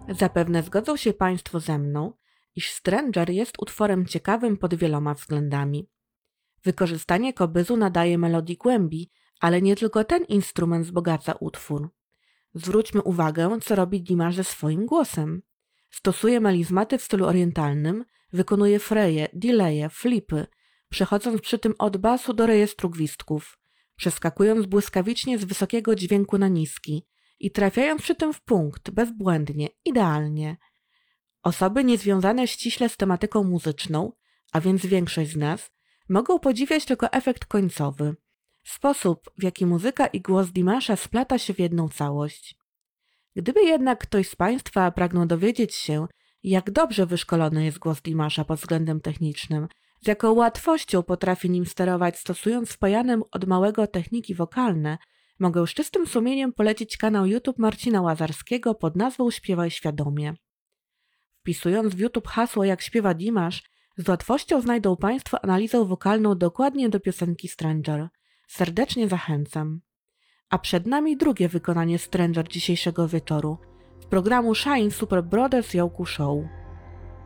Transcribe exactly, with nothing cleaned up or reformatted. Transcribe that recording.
Zapewne zgodzą się Państwo ze mną, iż Stranger jest utworem ciekawym pod wieloma względami. Wykorzystanie kobyzu nadaje melodii głębi, ale nie tylko ten instrument wzbogaca utwór. Zwróćmy uwagę, co robi Dimash ze swoim głosem. Stosuje melizmaty w stylu orientalnym, wykonuje freje, delaye, flipy, przechodząc przy tym od basu do rejestru gwizdków, przeskakując błyskawicznie z wysokiego dźwięku na niski i trafiając przy tym w punkt, bezbłędnie, idealnie. Osoby niezwiązane ściśle z tematyką muzyczną, a więc większość z nas, mogą podziwiać tylko efekt końcowy. Sposób, w jaki muzyka i głos Dimasha splata się w jedną całość. Gdyby jednak ktoś z Państwa pragnął dowiedzieć się, jak dobrze wyszkolony jest głos Dimasha pod względem technicznym, z jaką łatwością potrafi nim sterować stosując wpajane od małego techniki wokalne, mogę z czystym sumieniem polecić kanał YouTube Marcina Łazarskiego pod nazwą Śpiewaj Świadomie. Wpisując w YouTube hasło jak śpiewa Dimash, z łatwością znajdą Państwo analizę wokalną dokładnie do piosenki Stranger. Serdecznie zachęcam. A przed nami drugie wykonanie Stranger dzisiejszego wieczoru z programu Shine Super Brothers Yoku Show.